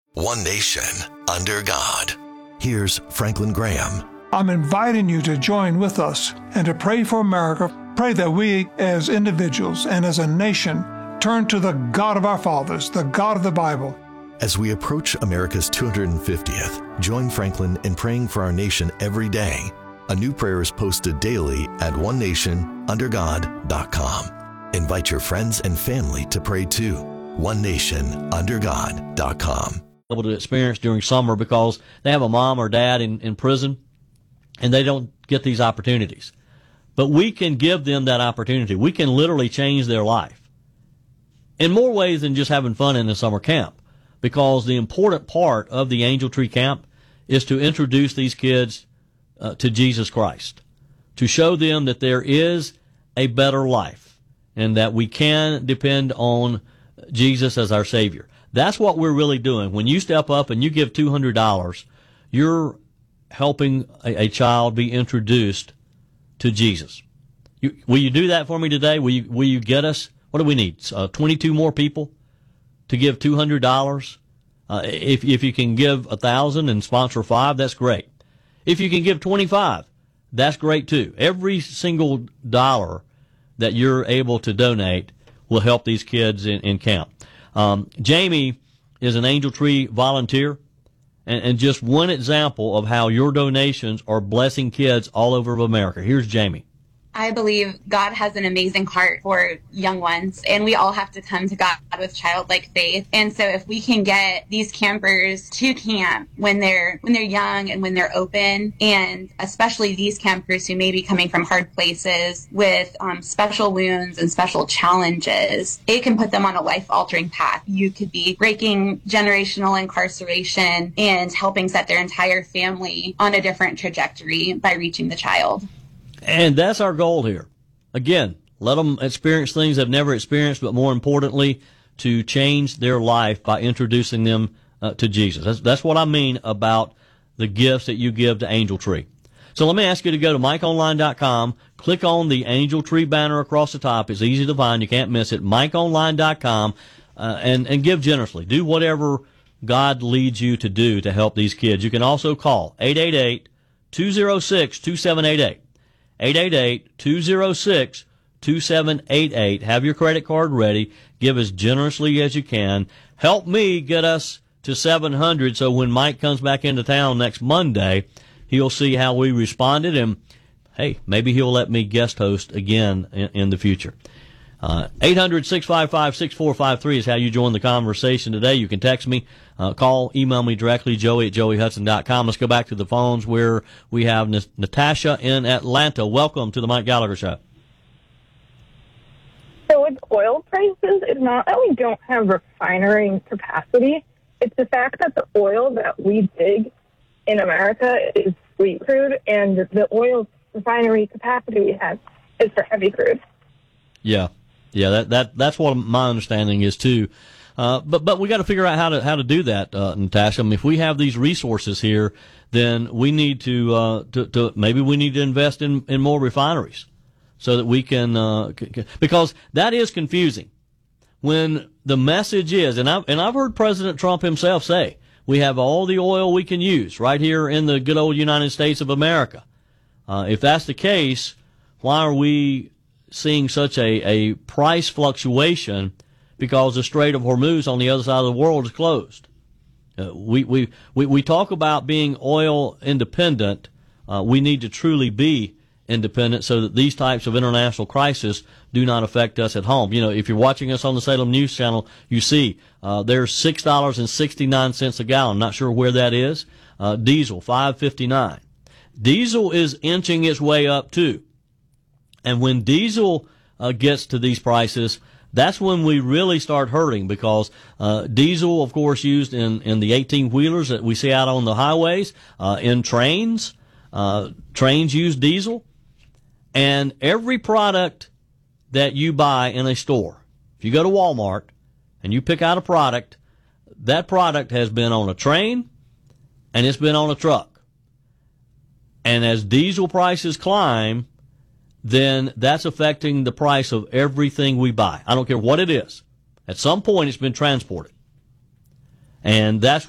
One nation, under God. Here's Franklin Graham. I'm inviting you to join with us and to pray for America. Pray that we, as individuals and as a nation, turn to the God of our fathers, the God of the Bible. As we approach America's 250th, join Franklin in praying for our nation every day. A new prayer is posted daily at onenationundergod.com. Invite your friends and family to pray too. onenationundergod.com. Able to experience during summer because they have a mom or dad in prison and they don't get these opportunities. But we can give them that opportunity. We can literally change their life in more ways than just having fun in the summer camp, because the important part of the Angel Tree Camp is to introduce these kids to Jesus Christ, to show them that there is a better life and that we can depend on Jesus as our Savior. That's what we're really doing. When you step up and you give $200, you're helping a child be introduced to Jesus. Will you do that for me today? Will you get us? What do we need? 22 more people to give $200. If you can give 1,000 and sponsor 5, that's great. If you can give 25, that's great too. Every single dollar that you're able to donate will help these kids in camp. Jamie is an Angel Tree volunteer, and just one example of how your donations are blessing kids all over America. Here's Jamie. I believe God has an amazing heart for young ones, and we all have to come to God with childlike faith. And so if we can get these campers to camp when they're young and when they're open, and especially these campers who may be coming from hard places with special wounds and special challenges, it can put them on a life-altering path. You could be breaking generational incarceration and helping set their entire family on a different trajectory by reaching the child. And that's our goal here. Again, let them experience things they've never experienced, but more importantly, to change their life by introducing them to Jesus. That's what I mean about the gifts that you give to Angel Tree. So let me ask you to go to MikeOnline.com, click on the Angel Tree banner across the top. It's easy to find. You can't miss it. MikeOnline.com, and give generously. Do whatever God leads you to do to help these kids. You can also call 888-206-2788. 888-206-2788. Have your credit card ready. Give as generously as you can. Help me get us to 700 so when Mike comes back into town next Monday, he'll see how we responded, and, hey, maybe he'll let me guest host again in the future. 800-655-6453 is how you join the conversation today. You can text me, call, email me directly, joey@joeyhudson.com. Let's go back to the phones where we have Natasha in Atlanta. Welcome to the Mike Gallagher Show. So with oil prices, it's not that we don't have refinery capacity. It's the fact that the oil that we dig in America is sweet crude, and the oil refinery capacity we have is for heavy crude. Yeah. Yeah, that's what my understanding is too. But we got to figure out how to do that, Natasha. I mean, if we have these resources here, then we need to maybe we need to invest in more refineries so that we can because that is confusing when the message is, and I've heard President Trump himself say, we have all the oil we can use right here in the good old United States of America. If that's the case, why are we seeing such a price fluctuation because the Strait of Hormuz on the other side of the world is closed? We talk about being oil independent. We need to truly be independent so that these types of international crises do not affect us at home. You know, if you're watching us on the Salem News Channel, you see there's $6.69 a gallon. Not sure where that is. Diesel, $5.59. Diesel is inching its way up too. And when diesel gets to these prices, that's when we really start hurting, because diesel, of course, used in the 18-wheelers that we see out on the highways, in trains. Trains use diesel. And every product that you buy in a store, if you go to Walmart and you pick out a product, that product has been on a train and it's been on a truck. And as diesel prices climb, then that's affecting the price of everything we buy. I don't care what it is. At some point, it's been transported. And that's